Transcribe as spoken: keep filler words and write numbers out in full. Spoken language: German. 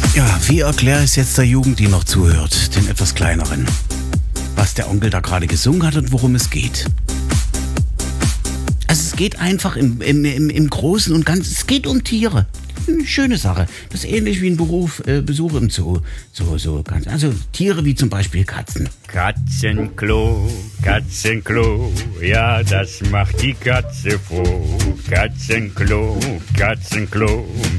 Ja, wie erkläre ich es jetzt der Jugend, die noch zuhört, den etwas kleineren, was der Onkel da gerade gesungen hat und worum es geht? Also es geht einfach im, im, im, im Großen und Ganzen, es geht um Tiere. Eine schöne Sache. Das ist ähnlich wie ein Beruf, äh, Besuch im Zoo. So, so ganz, also Tiere wie zum Beispiel Katzen. Katzenklo, Katzenklo, ja, das macht die Katze froh. Katzenklo, Katzenklo,